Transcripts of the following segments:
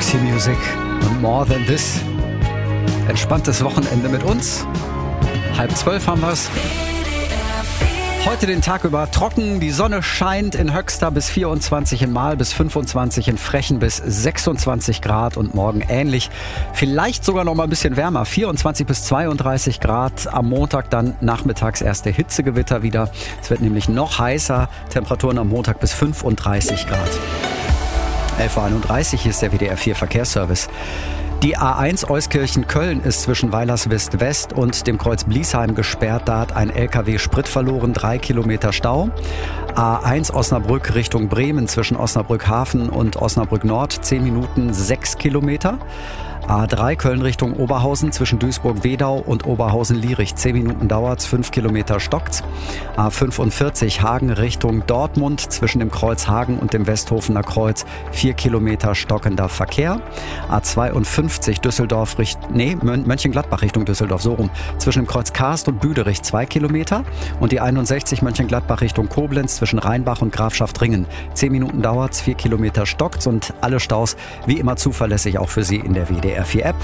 Roxy Music und More Than This. Entspanntes Wochenende mit uns. 11:30 haben wir's. Heute den Tag über trocken, die Sonne scheint in Höxter bis 24, in Mahl bis 25, in Frechen bis 26 Grad und morgen ähnlich. Vielleicht sogar noch mal ein bisschen wärmer, 24 bis 32 Grad. Am Montag dann nachmittags erste Hitzegewitter wieder. Es wird nämlich noch heißer, Temperaturen am Montag bis 35 Grad. 11:31 Uhr, hier ist der WDR 4 Verkehrsservice. Die A1 Euskirchen-Köln ist zwischen Weilerswist-West und dem Kreuz Bliesheim gesperrt. Da hat ein LKW Sprit verloren, 3 Kilometer Stau. A1 Osnabrück Richtung Bremen zwischen Osnabrück-Hafen und Osnabrück-Nord, 10 Minuten, 6 Kilometer. A3 Köln Richtung Oberhausen zwischen Duisburg-Wedau und Oberhausen-Lierich. 10 Minuten dauert's, 5 Kilometer stockt's. A45 Hagen Richtung Dortmund zwischen dem Kreuz Hagen und dem Westhofener Kreuz. 4 Kilometer stockender Verkehr. A52 Mönchengladbach Richtung Düsseldorf, so rum. Zwischen dem Kreuz Karst und Büderich 2 Kilometer. Und die 61 Mönchengladbach Richtung Koblenz zwischen Rheinbach und Grafschaft-Ringen. 10 Minuten dauert's, 4 Kilometer stockt's und alle Staus wie immer zuverlässig auch für Sie in der WDR 4 App.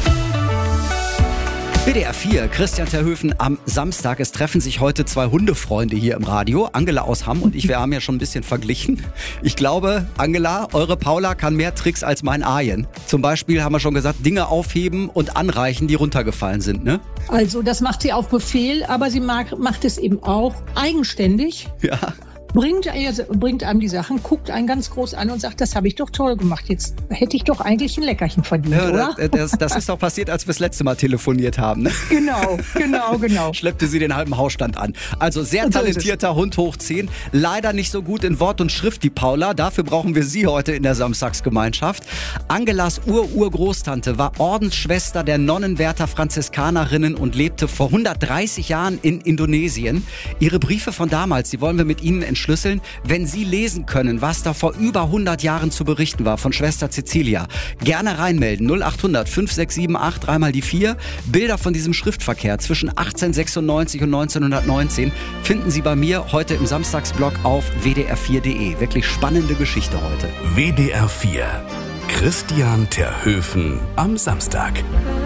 WDR 4, Christian Terhöfen am Samstag. Es treffen sich heute zwei Hundefreunde hier im Radio. Angela aus Hamm und ich, wir haben ja schon ein bisschen verglichen. Ich glaube, Angela, eure Paula kann mehr Tricks als mein Arjen. Zum Beispiel haben wir schon gesagt, Dinge aufheben und anreichen, die runtergefallen sind, ne? Also das macht sie auf Befehl, aber sie macht es eben auch eigenständig. Ja. Bringt einem die Sachen, guckt einen ganz groß an und sagt, das habe ich doch toll gemacht. Jetzt hätte ich doch eigentlich ein Leckerchen verdient, ja, oder? Das ist doch passiert, als wir das letzte Mal telefoniert haben. Ne? Genau. Schleppte sie den halben Hausstand an. Also sehr talentierter Hund hoch 10. Leider nicht so gut in Wort und Schrift, die Paula. Dafür brauchen wir sie heute in der Samstagsgemeinschaft. Angelas Urgroßtante war Ordensschwester der Nonnenwärter Franziskanerinnen und lebte vor 130 Jahren in Indonesien. Ihre Briefe von damals, die wollen wir mit Ihnen entschlüsseln. Wenn Sie lesen können, was da vor über 100 Jahren zu berichten war von Schwester Cecilia, gerne reinmelden. 0800 5678 3 mal die 4. Bilder von diesem Schriftverkehr zwischen 1896 und 1919 finden Sie bei mir heute im Samstagsblog auf wdr4.de. Wirklich spannende Geschichte heute. WDR 4. Christian Terhöfen am Samstag.